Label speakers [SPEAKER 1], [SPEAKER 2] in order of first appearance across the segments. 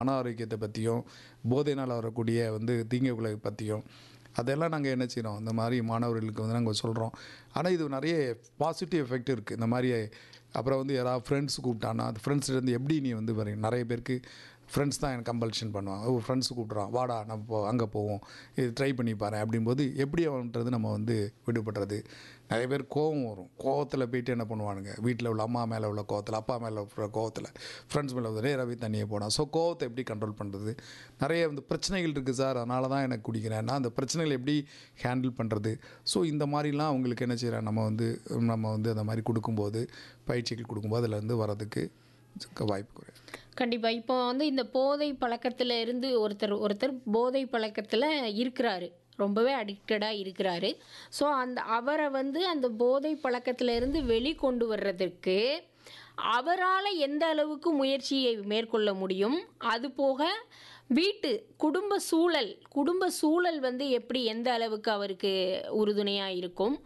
[SPEAKER 1] மன ஆரோக்கியத்தை பற்றியும் போதையினால் வரக்கூடிய தீங்குகளை பற்றியும் அதெல்லாம் நாங்கள் என்ன செய்கிறோம், இந்த மாதிரி மாணவர்களுக்கு நாங்கள் சொல்கிறோம். ஆனால் இது நிறைய பாசிட்டிவ் எஃபெக்ட் இருக்குது. இந்த மாதிரி அப்புறம் யாராவது ஃப்ரெண்ட்ஸ் கூப்பிட்டானா அந்த ஃப்ரெண்ட்ஸ்லேருந்து எப்படி நீ வரீங்க, நிறைய பேருக்கு ஃப்ரெண்ட்ஸ் தான் எனக்கு கம்பல்ஷன் பண்ணுவாங்க. ஃப்ரெண்ட்ஸு கூப்பிட்றான், வாடா நம்ம அங்கே போவோம், இது ட்ரை பண்ணி பாரு அப்படின்போது எப்படி அவன்றது நம்ம விடுபடுறது. நிறைய பேர் கோவம் வரும், கோவத்தில் போய்ட்டு என்ன பண்ணுவானுங்க, வீட்டில் உள்ள அம்மா மேலே உள்ள கோவத்தில், அப்பா மேலே உள்ள கோவத்தில், ஃப்ரெண்ட்ஸ் மேலே நேராகவே தண்ணியை போனால். ஸோ கோவத்தை எப்படி கண்ட்ரோல் பண்ணுறது, நிறைய பிரச்சனைகள் இருக்குது சார், அதனால தான் எனக்கு குடிக்கிறேன்னா அந்த பிரச்சனைகளை எப்படி ஹேண்டில் பண்ணுறது. ஸோ இந்த மாதிரிலாம் அவங்களுக்கு என்ன செய்கிறேன், நம்ம அந்த மாதிரி கொடுக்கும்போது, பயிற்சிகள் கொடுக்கும்போது அதில் வரதுக்கு வாய்ப்பு குறையாது.
[SPEAKER 2] கண்டிப்பாக. இப்போ இந்த போதை பழக்கத்தில் இருந்து ஒருத்தர் போதை பழக்கத்தில் இருக்கிறாரு, ரொம்பவே அடிக்டடாக இருக்கிறாரு. ஸோ அவரை அந்த போதை பழக்கத்தில் இருந்து வெளிக்கொண்டு வர்றதுக்கு அவரால் எந்த அளவுக்கு முயற்சியை மேற்கொள்ள முடியும், அது போக குடும்ப சூழல் எப்படி எந்த அளவுக்கு அவருக்கு உறுதுணையாக இருக்கும்,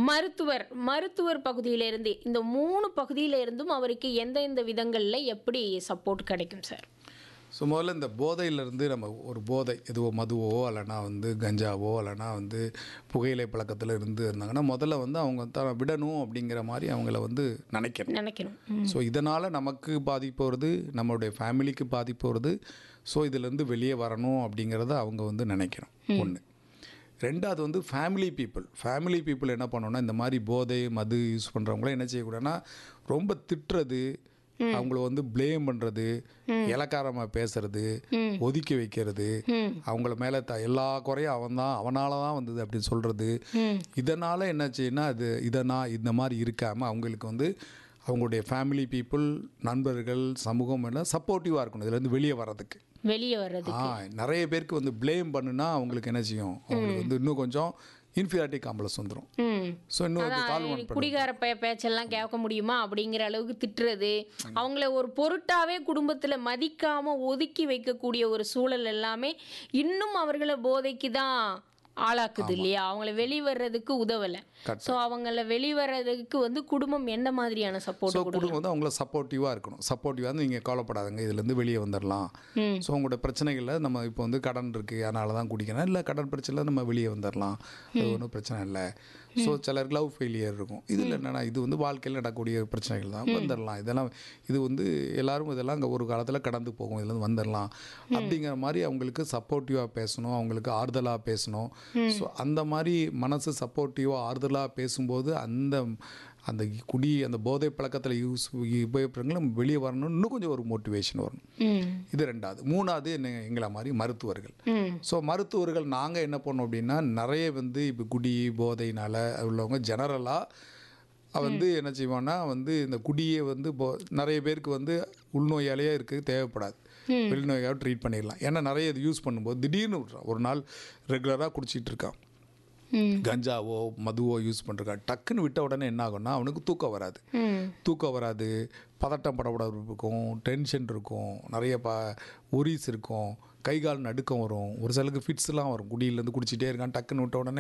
[SPEAKER 2] மருத்துவர் பகுதியிலிருந்து, இந்த 3 பகுதியிலிருந்தும் அவருக்கு எந்தெந்த விதங்களில் எப்படி சப்போர்ட் கிடைக்கும் சார்?
[SPEAKER 1] ஸோ முதல்ல இந்த போதையிலேருந்து நம்ம ஒரு போதை எதுவோ மதுவோ இல்லைனா கஞ்சாவோ இல்லைனா புகையிலை பழக்கத்தில் இருந்தாங்கன்னா முதல்ல அவங்க தான் விடணும் அப்படிங்கிற மாதிரி அவங்கள நினைக்கணும். ஸோ இதனால் நமக்கு பாதிப்பு வருது, நம்மளுடைய ஃபேமிலிக்கு பாதிப்பு வருது. ஸோ இதிலேருந்து வெளியே வரணும் அப்படிங்கிறத அவங்க நினைக்கணும். ஒன்று. ரெண்டாவது ஃபேமிலி பீப்புள் என்ன பண்ணணும்னா, இந்த மாதிரி போதை மது யூஸ் பண்ணுறவங்கள என்ன செய்யக்கூடாதுன்னா, ரொம்ப திட்டுறது, அவங்கள ப்ளேம் பண்ணுறது, இலக்காரமாக பேசுறது, ஒதுக்கி வைக்கிறது, அவங்கள மேலே எல்லா குறையும் அவனால தான் வந்தது அப்படின்னு சொல்கிறது. இதனால் என்ன செய்யணும்னா, இந்த மாதிரி இருக்காமல் அவங்களுக்கு அவங்களுடைய ஃபேமிலி பீப்புள், நண்பர்கள், சமூகம் எல்லாம் சப்போர்ட்டிவாக இருக்கணும் இதுலேருந்து வெளியே வர்றதுக்கு. நிறைய பேருக்கு ப்ளேம் பண்ணுனா அவங்களுக்கு என்ன செய்யும், அவங்களுக்கு இன்னும் கொஞ்சம் இன்ஃபீரியாரிட்டி காம்ப்ளெக்ஸ் வந்துடும். ஸோ இன்னும்
[SPEAKER 2] குடிகார பேச்செல்லாம் கேட்க முடியுமா அப்படிங்கிற அளவுக்கு திட்டுறது, அவங்கள ஒரு பொருட்டாவே குடும்பத்தில் மதிக்காமல் ஒதுக்கி வைக்கக்கூடிய ஒரு சூழல் எல்லாமே இன்னும் அவர்களை போதைக்கு தான் ஆளாக்குது இல்லையா, அவங்கள வெளிவரதுக்கு உதவலை. ஸோ அவங்கள வெளிவரதுக்கு குடும்பம் என்ன மாதிரியான சப்போர்ட்
[SPEAKER 1] குடும்பம் அவங்கள சப்போர்ட்டிவாக இருக்கணும். சப்போர்ட்டிவாக நீங்கள் கவலைப்படாதுங்க, இதுலேருந்து வெளியே வந்துடலாம். ஸோ உங்களோட பிரச்சனைகளில் நம்ம இப்போ கடன் இருக்குது அதனால தான் குடிக்கணும், இல்லை கடன் பிரச்சனையில் நம்ம வெளியே வந்துடலாம், அது ஒன்றும் பிரச்சனை இல்லை. ஸோ சிலருக்கு லவ் ஃபெயிலியர் இருக்கும், இதில் என்னென்னா இது வாழ்க்கையில் நடக்கக்கூடிய பிரச்சனைகள் தான், வந்துடலாம். இதெல்லாம் எல்லாரும் இதெல்லாம் அங்கே ஒரு காலத்தில் கடந்து போகும், இதுலேருந்து வந்துடலாம் அப்படிங்கிற மாதிரி அவங்களுக்கு சப்போர்ட்டிவாக பேசணும், அவங்களுக்கு ஆறுதலாக பேசணும். ஸோ அந்த மாதிரி மனசு சப்போர்ட்டிவாக ஆறுதலாக பேசும்போது அந்த போதை பழக்கத்தில் உபயோகப்படுறவங்களும் வெளியே வரணும், இன்னும் கொஞ்சம் ஒரு மோட்டிவேஷன் வரணும். இது ரெண்டாவது. மூணாவது எங்களை மாதிரி மருத்துவர்கள். ஸோ மருத்துவர்கள் நாங்கள் என்ன பண்ணோம் அப்படின்னா, நிறைய இப்போ குடி போதையினால் உள்ளவங்க ஜெனரலாக என்ன செய்வோன்னா, இந்த குடியை நிறைய பேருக்கு உள்நோயாலேயே இருக்குது, தேவைப்படாது, வெளிநோயாக ட்ரீட் பண்ணிடலாம். ஏன்னா நிறைய இது யூஸ் பண்ணும்போது திடீர்னு ஒரு நாள் ரெகுலராக குடிச்சிட்டு இருக்கான், கஞ்சாவோ மதுவோ யூஸ் பண்ணுறான், டக்குன்னு விட்ட உடனே என்ன ஆகும்னா அவனுக்கு தூக்கம் வராது, பதட்டம் படப்படாது இருக்கும், டென்ஷன் இருக்கும், நிறைய ஒரிஸ் இருக்கும், கை கால் நடுக்கம் வரும், ஒரு சிலருக்கு ஃபிட்ஸ்லாம் வரும். குடியிலேருந்து குடிச்சிட்டே இருக்கான், டக்குன்னு விட்ட உடனே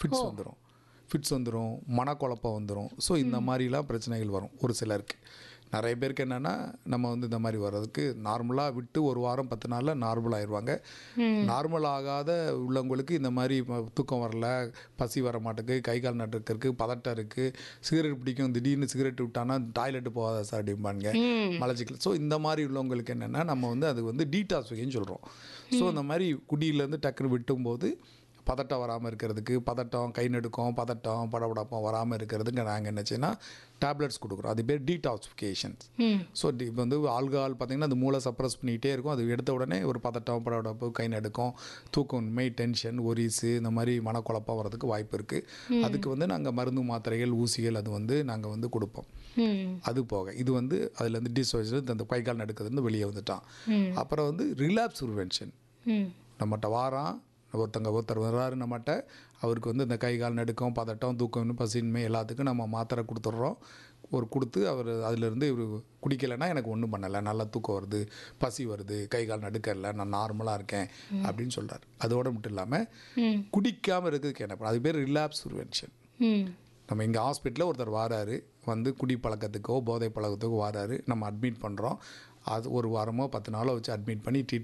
[SPEAKER 1] ஃபிட்ஸ் வந்துடும், மனக்குழப்பம் வந்துடும். ஸோ இந்த மாதிரிலாம் பிரச்சனைகள் வரும் ஒரு சிலருக்கு. நிறைய பேருக்கு என்னென்னா, நம்ம இந்த மாதிரி வர்றதுக்கு நார்மலாக விட்டு ஒரு வாரம் 10 நாளில் நார்மல் ஆயிடுவாங்க. நார்மல் ஆகாத உள்ளவங்களுக்கு இந்த மாதிரி தூக்கம் வரல, பசி வர மாட்டேங்குது, கை கால் நட்டுருக்கு, பதட்டம் இருக்குது, சிகரெட் பிடிக்கும், திடீர்னு சிகரெட் விட்டானா டாய்லெட்டு போகாத சார் அப்படிம்பாங்க, மலச்சிக்கல். ஸோ இந்த மாதிரி உள்ளவங்களுக்கு என்னென்னா, நம்ம அது டீடாக்சிஃபிகேஷன் சொல்கிறோம். ஸோ இந்த மாதிரி குடியிலேருந்து டக்குன்னு விட்டும்போது பதட்டம் வராமல் இருக்கிறதுக்கு, பதட்டம் கை நடுக்கம் பதட்டம் படபடப்பம் வராமல் இருக்கிறதுக்கு நாங்கள் என்ன செய்யணும், டேப்லெட்ஸ் கொடுக்குறோம். அது பேர் டீடாக்சிஃபிகேஷன்ஸ். ஸோ இப்போ ஆல்கஹால் பார்த்திங்கன்னா அது மூளை சப்ரஸ் பண்ணிகிட்டே இருக்கும், அது எடுத்த உடனே ஒரு பதட்டம் படபடப்பு கை நடுக்கம் தூக்கமின்மை டென்ஷன் ஒரிஸு இந்த மாதிரி மனக்குழப்பம் வரதுக்கு வாய்ப்பு இருக்குது. அதுக்கு நாங்கள் மருந்து மாத்திரைகள் ஊசிகள் அது நாங்கள் கொடுப்போம். அது போக இது அதுலேருந்து டிஸ்வர்ஜன் அந்த கை கால் நடுக்கிறதுலேருந்து வெளியே வந்துட்டான். அப்புறம் ரிலாப்ஸ் ப்ரிவென்ஷன். நம்மகிட்ட வாரான் ஒருத்தர் வர்றாரு நம்மகிட்ட, அவருக்கு இந்த கை கால் நடுக்கம் பதட்டம் தூக்கம் பசின்மை எல்லாத்துக்கும் நம்ம மாத்திரை கொடுத்துட்றோம். கொடுத்து அவர் அதிலிருந்து இவர் குடிக்கலைன்னா எனக்கு ஒன்றும் பண்ணலை, நல்லா தூக்கம் வருது, பசி வருது, கை கால் நடுக்கல, நான் நார்மலாக இருக்கேன் அப்படின்னு சொல்கிறார். அதோடு மட்டும் இல்லாமல் குடிக்காமல் இருக்கிறதுக்கு என்ன பண்ண, அது பேர் ரிலாப்ஸ் ப்ரிவென்ஷன். நம்ம இங்கே ஹாஸ்பிட்டலில் ஒருத்தர் வாராரு, குடி பழக்கத்துக்கோ போதை பழக்கத்துக்கோ வாராரு, நம்ம அட்மிட் பண்ணுறோம். அது ஒரு வாரமோ 10 நாளோ வச்சு அட்மிட் பண்ணி ட்ரீட்